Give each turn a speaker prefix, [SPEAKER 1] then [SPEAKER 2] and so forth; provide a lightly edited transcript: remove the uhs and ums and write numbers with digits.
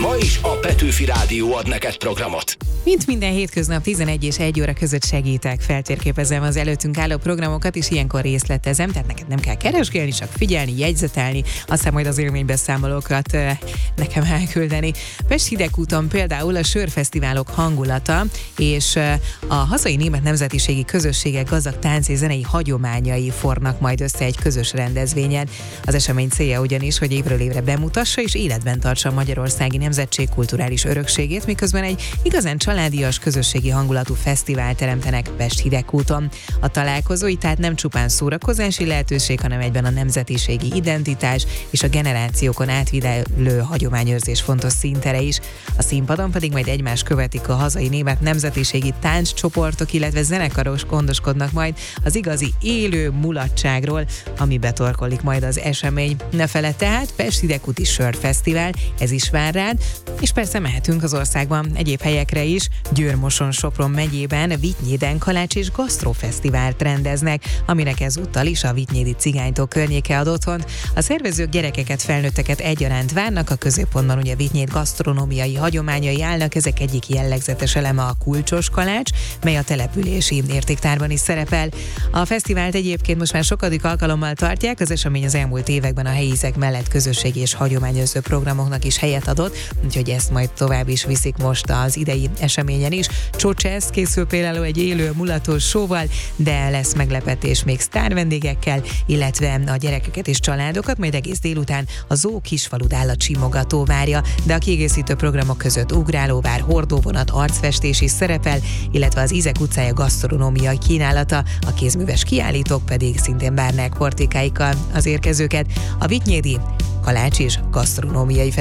[SPEAKER 1] Ma is a Petőfi Rádió ad neked programot.
[SPEAKER 2] Mint minden hétköznap 11 és 1 óra között segítek, feltérképezem az előttünk álló programokat, és ilyenkor részletezem, tehát neked nem kell keresgélni, csak figyelni, jegyzetelni, aztán majd az élménybeszámolókat nekem elküldeni. Pest-Hidegkúton például a sörfesztiválok hangulata, és a hazai német nemzetiségi közösségek gazdag tánc és zenei hagyományai fornak majd össze egy közös rendezvényen. Az esemény célja ugyanis, hogy évről évre bemutassa és életben tartsa a magyarországi nemzetség kulturális örökségét, miközben egy igazán családias, közösségi hangulatú fesztivál teremtenek Pest-Hidegkúton. A találkozói tehát nem csupán szórakozási lehetőség, hanem egyben a nemzetiségi identitás és a generációkon átvidelő hagyományőrzés fontos színtere is. A színpadon pedig majd egymást követik a hazai német nemzetiségi tánccsoportok, illetve zenekarok gondoskodnak majd az igazi élő mulatságról, ami betorkolik majd az esemény. Ne feledd tehát, Pest-Hidegkúti Sörfesztivál, ez is vár rád, és persze mehetünk az országban egyéb helyekre is. Győr-Moson-Sopron megyében Vitynéden kalács és gasztrofesztivált rendeznek, aminek ezúttal is a vitynédi cigánytó környéke ad otthont. A szervezők gyerekeket, felnőtteket egyaránt várnak, a középpontban ugye Vitynéd gasztronómiai hagyományai állnak, ezek egyik jellegzetes eleme a kulcsos kalács, mely a települési értéktárban is szerepel. A fesztivált egyébként most már sokadik alkalommal tartják, az esemény az elmúlt években a helyi ízek mellett közösségi és hagyományőrző programoknak is helyet adott, úgyhogy ezt majd tovább is viszik most az idei eseményen is. Csocsesz készül például egy élő mulatos show-val, de lesz meglepetés még sztárvendégekkel, illetve a gyerekeket és családokat majd egész délután a Zoo Kisfalud állatsimogató várja, de a kiegészítő programok között ugrálóvár, hordóvonat, arcfestés is szerepel, illetve az Ízek utcája gasztronómiai kínálata, a kézműves kiállítók pedig szintén várnák portékáikkal az érkezőket. A vitynédi kalács és gasztronómiai